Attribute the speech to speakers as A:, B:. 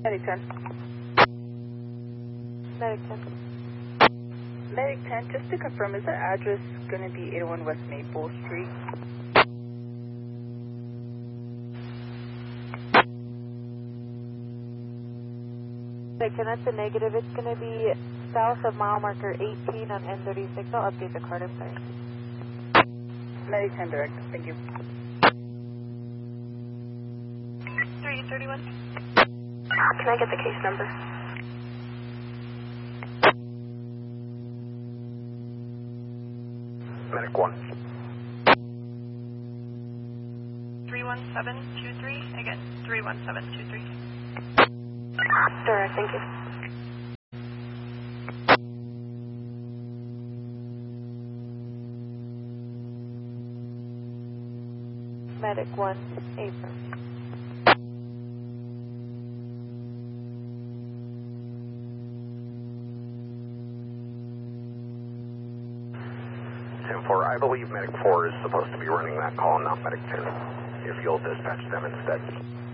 A: Medic 10.
B: Medic 10.
A: Medic 10, just to confirm, is the address going to be 801 West Maple Street?
B: Medic 10, that's a negative. It's going to be south of mile marker 18 on N36. I'll update the card, I'm sorry.
A: Medic 10 direct, thank you.
B: 331.
C: Can I get the case number?
D: Medic 1.
C: 31723. Again, 31723. Direct, thank you.
B: Medic 1, April.
D: 10-4, I believe Medic 4 is supposed to be running that call, not Medic 10. If you'll dispatch them instead.